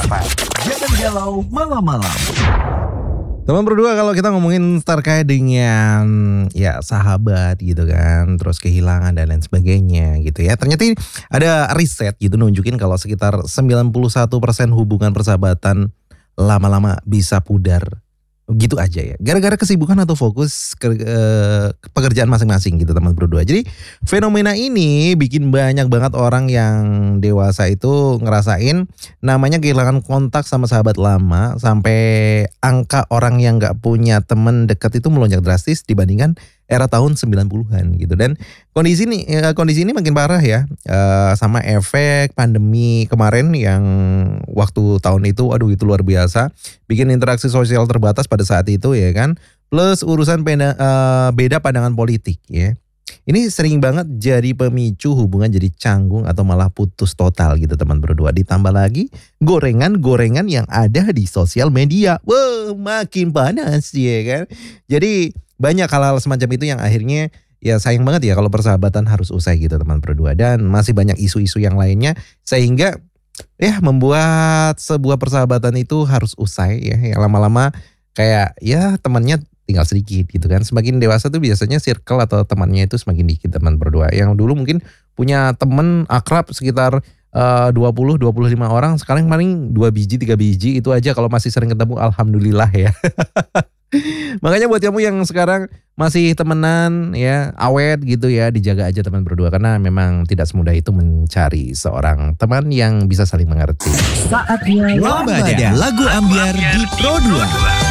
Jangan galau malam-malam. Teman berdua, kalau kita ngomongin terkait dengan ya sahabat gitu kan, terus kehilangan dan lain sebagainya gitu ya. Ternyata ada riset gitu nunjukin kalau sekitar 91% hubungan persahabatan lama-lama bisa pudar. Gitu aja ya. Gara-gara kesibukan atau fokus ke pekerjaan masing-masing gitu teman berdua. Jadi fenomena ini bikin banyak banget orang yang dewasa itu ngerasain namanya kehilangan kontak sama sahabat lama, sampai angka orang yang gak punya teman dekat itu melonjak drastis dibandingkan era tahun 90-an gitu. Dan kondisi ini makin parah ya, sama efek pandemi kemarin yang waktu tahun itu, aduh itu luar biasa, bikin interaksi sosial terbatas pada saat itu ya kan, plus urusan beda pandangan politik ya. Ini sering banget jadi pemicu hubungan jadi canggung atau malah putus total gitu teman berdua. Ditambah lagi gorengan-gorengan yang ada di sosial media. Wah, makin panas ya kan. Jadi banyak hal-hal semacam itu yang akhirnya ya sayang banget ya kalau persahabatan harus usai gitu teman berdua. Dan masih banyak isu-isu yang lainnya sehingga ya membuat sebuah persahabatan itu harus usai ya. Yang lama-lama kayak ya temannya tinggal sedikit gitu kan. Semakin dewasa tuh biasanya circle atau temannya itu semakin dikit teman berdua. Yang dulu mungkin punya teman akrab sekitar 20-25 orang, sekarang paling 2 biji 3 biji itu aja. Kalau masih sering ketemu alhamdulillah ya. Makanya buat kamu yang sekarang masih temenan ya, awet gitu ya, dijaga aja teman berdua. Karena memang tidak semudah itu mencari seorang teman yang bisa saling mengerti. Saatnya Lambada, lagu ambiar di Pro 2.